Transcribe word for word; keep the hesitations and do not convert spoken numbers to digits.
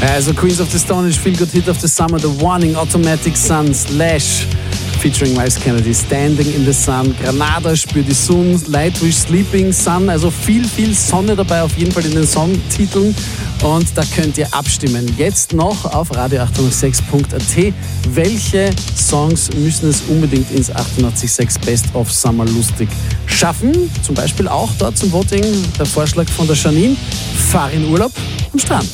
Also Queens of the Stone Age, Feel Good Hit of the Summer, The Warning, Automatic Sun, Slash, featuring Miles Kennedy, Standing in the Sun, Granada, Spür die Sonne, Lightwish, Sleeping Sun, also viel, viel Sonne dabei, auf jeden Fall in den Songtiteln. Und da könnt ihr abstimmen. Jetzt noch auf radio achthundertsechs punkt a t. Welche Songs müssen es unbedingt ins achtundachtzig Komma sechs Best of Summer lustig schaffen? Zum Beispiel auch dort zum Voting der Vorschlag von der Janine. Fahr in Urlaub am Strand.